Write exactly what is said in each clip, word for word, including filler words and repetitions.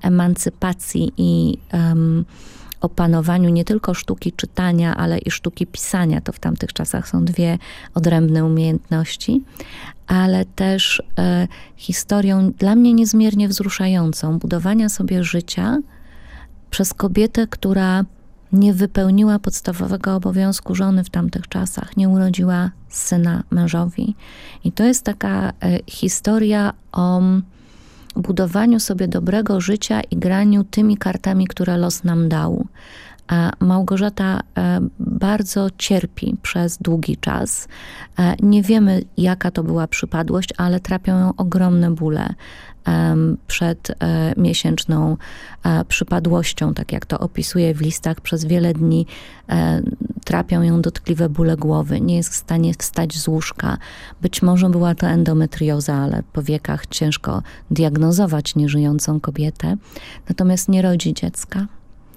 emancypacji i um, opanowaniu nie tylko sztuki czytania, ale i sztuki pisania. To w tamtych czasach są dwie odrębne umiejętności, ale też e, historią dla mnie niezmiernie wzruszającą budowania sobie życia przez kobietę, która nie wypełniła podstawowego obowiązku żony w tamtych czasach, nie urodziła syna mężowi. I to jest taka e, historia o budowaniu sobie dobrego życia i graniu tymi kartami, które los nam dał. A Małgorzata e, bardzo cierpi przez długi czas. E, nie wiemy, jaka to była przypadłość, ale trapią ją ogromne bóle e, przed e, miesięczną e, przypadłością, tak jak to opisuje w listach. Przez wiele dni e, trapią ją dotkliwe bóle głowy. Nie jest w stanie wstać z łóżka. Być może była to endometrioza, ale po wiekach ciężko diagnozować nieżyjącą kobietę. Natomiast nie rodzi dziecka.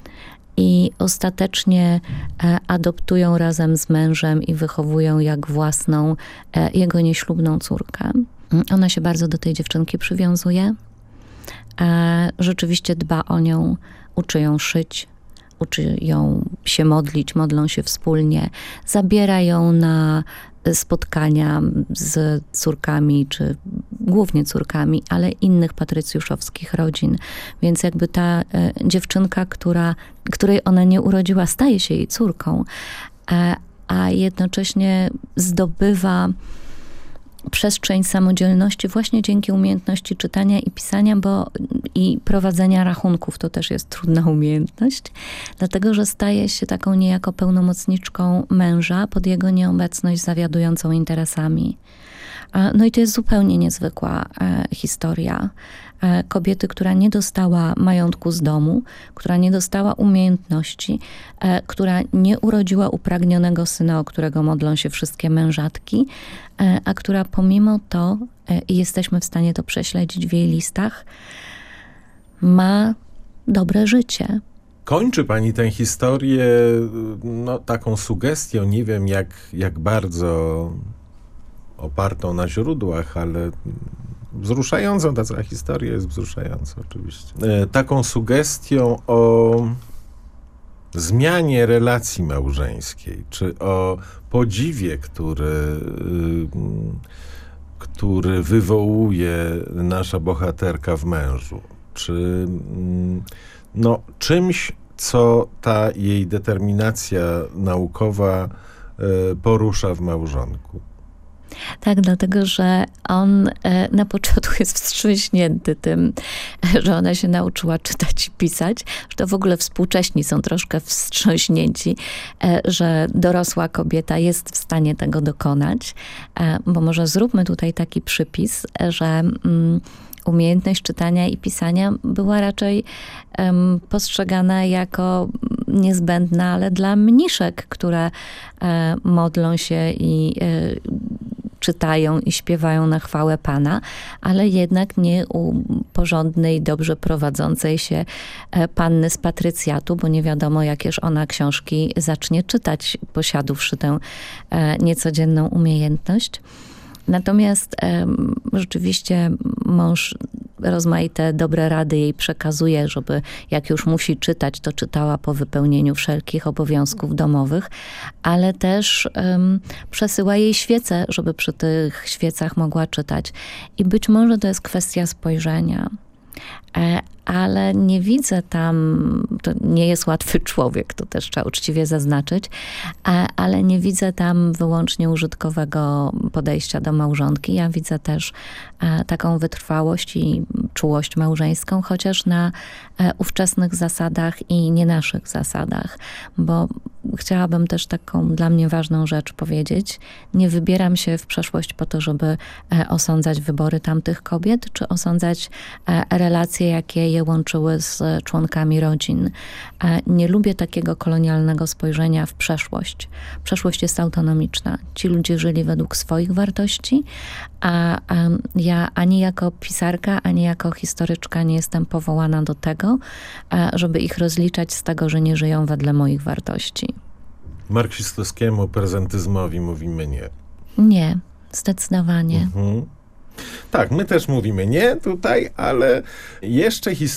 I ostatecznie adoptują razem z mężem i wychowują jak własną jego nieślubną córkę. Ona się bardzo do tej dziewczynki przywiązuje. Rzeczywiście dba o nią, uczy ją szyć, uczy ją się modlić, modlą się wspólnie. Zabiera ją na spotkania z córkami, czy głównie córkami, ale innych patrycjuszowskich rodzin. Więc jakby ta e, dziewczynka, która, której ona nie urodziła, staje się jej córką, e, a jednocześnie zdobywa przestrzeń samodzielności właśnie dzięki umiejętności czytania i pisania, bo i prowadzenia rachunków to też jest trudna umiejętność, dlatego że staje się taką niejako pełnomocniczką męża pod jego nieobecność zawiadującą interesami. No i to jest zupełnie niezwykła e, historia e, kobiety, która nie dostała majątku z domu, która nie dostała umiejętności, e, która nie urodziła upragnionego syna, o którego modlą się wszystkie mężatki, e, a która pomimo to, e, i jesteśmy w stanie to prześledzić w jej listach, ma dobre życie. Kończy pani tę historię no, taką sugestią, nie wiem jak, jak bardzo opartą na źródłach, ale wzruszającą, ta cała historia jest wzruszająca oczywiście. E, taką sugestią o zmianie relacji małżeńskiej, czy o podziwie, który, y, który wywołuje nasza bohaterka w mężu, czy y, no, czymś, co ta jej determinacja naukowa y, porusza w małżonku. Tak, dlatego, że on na początku jest wstrząśnięty tym, że ona się nauczyła czytać i pisać, że to w ogóle współcześni są troszkę wstrząśnięci, że dorosła kobieta jest w stanie tego dokonać, bo może zróbmy tutaj taki przypis, że umiejętność czytania i pisania była raczej um, postrzegana jako niezbędna, ale dla mniszek, które e, modlą się i e, czytają i śpiewają na chwałę Pana, ale jednak nie u porządnej, dobrze prowadzącej się panny z patrycjatu, bo nie wiadomo, jakież ona książki zacznie czytać, posiadłszy tę niecodzienną umiejętność. Natomiast um, rzeczywiście mąż rozmaite dobre rady jej przekazuje, żeby jak już musi czytać, to czytała po wypełnieniu wszelkich obowiązków domowych, ale też um, przesyła jej świece, żeby przy tych świecach mogła czytać. I być może to jest kwestia spojrzenia. E, ale nie widzę tam, to nie jest łatwy człowiek, to też trzeba uczciwie zaznaczyć, e, ale nie widzę tam wyłącznie użytkowego podejścia do małżonki. Ja widzę też e, taką wytrwałość i czułość małżeńską, chociaż na e, ówczesnych zasadach i nie naszych zasadach, bo chciałabym też taką dla mnie ważną rzecz powiedzieć. Nie wybieram się w przeszłość po to, żeby e, osądzać wybory tamtych kobiet, czy osądzać e, relacje, jakie je łączyły z członkami rodzin. E, nie lubię takiego kolonialnego spojrzenia w przeszłość. Przeszłość jest autonomiczna. Ci ludzie żyli według swoich wartości, a, a ja ani jako pisarka, ani jako historyczka nie jestem powołana do tego, e, żeby ich rozliczać z tego, że nie żyją wedle moich wartości. Marksistowskiemu prezentyzmowi mówimy nie. Nie, zdecydowanie. Mhm. Tak, my też mówimy nie tutaj, ale jeszcze historia